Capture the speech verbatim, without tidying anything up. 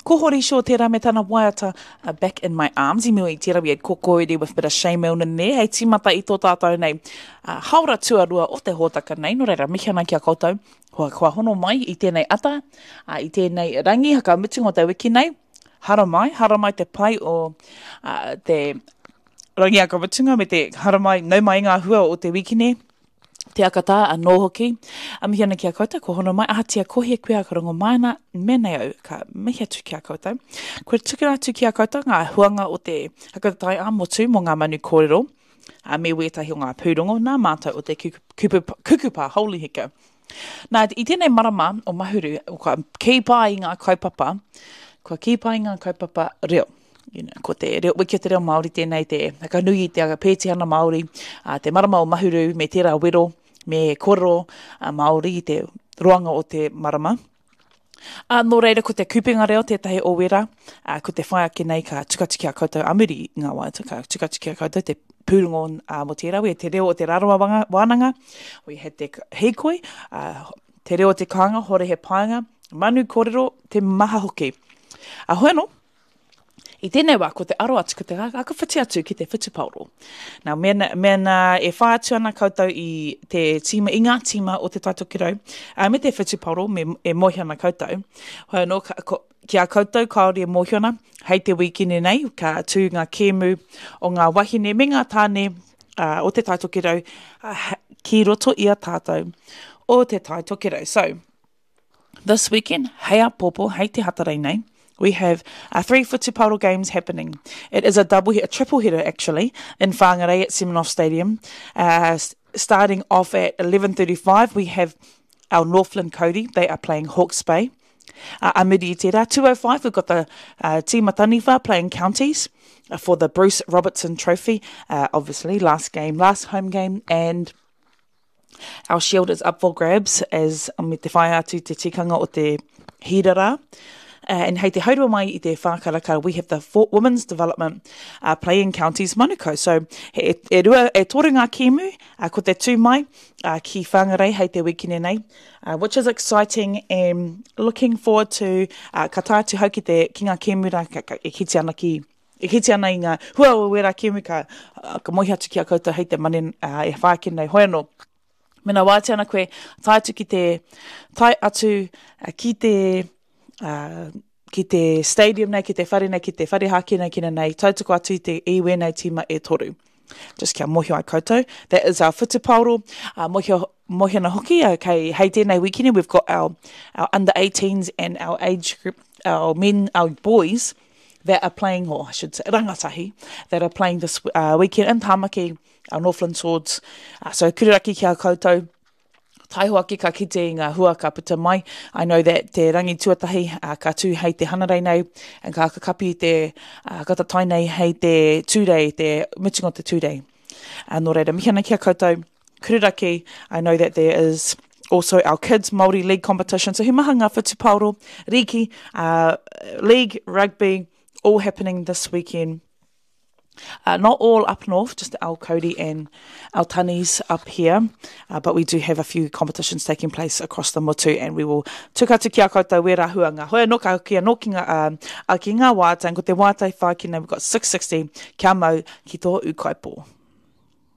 ko hori sure tērā me tana waiata uh, back in my arms. I mua i tērā we ko koere with a bit of shame on in there. Hei timata i tō tātou nei. Uh, haura tuarua o te hōtaka nei. No reira, mihi ana kia koutou. Hoa kua hono mai i tēnei ata. Uh, I tēnei rangi haka mitingo te wiki nei. Hara mai. Hara mai te pai o uh, te rangi haka mitinga me te hara mai nau mai ngā hua o te wiki nei. Te akata a nō hoki. A mihi ana kia koutou, ko hono mai, aha tia kohia koe a karongo maina, mēnei au, ka mihi atu kia koutou. Koe tukira atu kia koutou, ngā huanga o te hakatai a motu mo ngā manu kōrero, a me wetahi o ngā pūrongo, nā mātou o te kukupa, holy hika. Nā, i tēnei marama o mahuru, o ka kipa i ngā kaupapa, kua kipa i ngā kaupapa reo. You know, ko te reo, wiki o te reo Māori tēnei, te hakanui te pētihana Māori, uh, te marama o mahuru me tērā wero, me kōrero uh, Māori i te roanga o te marama. Uh, nō reira, ko te kupenga reo, tētahi o wera, uh, ko te whaiake nei ka tukati kia koutou amuri ngā waita, ka tukati kia koutou te pūrongo uh, mo tērā, we te reo o te rarawa wānanga, we he te heikoi, uh, te reo o te kāinga, hore he painga, manu kōrero, te maha hoki. A uh, hoeno, I tēnei wā, ko te aro atu, ko te aka whiti atu ki te whitipauro. Nā, mena, mena e whai atu ana koutou i te tima, i ngā tima o te taitokirau, uh, me te whitipauro, me e mohi ana koutou. Hoi anō, ka, ko, ki a koutou, kaori e mohi ana, hei te wikine nei, ka tū ngā kēmu o ngā wahine, me ngā tāne uh, o te taitokirau, uh, ki roto i a tātou o te taitokirau. So, this weekend, hei a popo, hei te hatarei nei, we have uh, three Whitipauro games happening. It is a double, a triple header actually, in Whangarei at Seminoff Stadium. Uh, starting off at eleven thirty-five, we have our Northland Cody. They are playing Hawke's Bay. Uh, Amiri Tera, two oh five, we've got the uh, Tima Taniwha playing Counties uh, for the Bruce Robertson Trophy. Uh, obviously, last game, last home game, and our shield is up for grabs as um, te whai atu te tikanga o te hirara. Uh, and hei te haurua mai i te whākaraka, we have the Fort Women's Development uh, playing Counties Manukau. So, he, e rua, e tōru ngā kēmu, uh, ko te tū mai, uh, ki whangarei hei te wikine nei, uh, which is exciting and looking forward to uh, ka tātu hau ki te ki ngā kēmu rā, ka, ka, e kiti ana ki, e kiti ana i ngā hua o wera kēmu ka, uh, ka mohi atu ki a koutou hei te mani uh, e whaake nei hoi anō. Mena wāte ana koe, tai atu ki te, tai atu uh, ki te, Uh, ki te stadium nei, ki te whare nei, ki te whare haki nei, kina nei, tautoko atu i te iwe nei tima e toru. Just kia mohi ai koutou. That is our Whitipauro. Uh, mohi, mohi ana hoki, okay, hei tēnei wikini, we've got our, our under eighteens and our age group, our men, our boys, that are playing, or I should say, rangatahi, that are playing this uh, weekend in Tāmaki, our Northland Swords. Uh, so, kuriraki kia koutou. Taihoa ki ka kite i ngā hua ka puta mai. I know that te rangi tuatahi uh, ka tū hei te hanarei nei, and ka kakapi te uh, katatai nei hei te tūrei, te mitingo te tūrei. Uh, nō reira, mihi ana kia koutou, kuriraki, I know that there is also our Kids Māori League competition. So he maha ngā Whitipauro, Riki, uh, League, Rugby, all happening this weekend. Uh, not all up north, just our Cody and our Tanis up here, uh, but we do have a few competitions taking place across the motu, and we will tukatu ki a koutou we rahuanga. Hoi anō ka kia nō ki ngā, um, a ki ngā wātai, ko te wātai whākina, we've got six sixty kia mau ki tō ukaipo.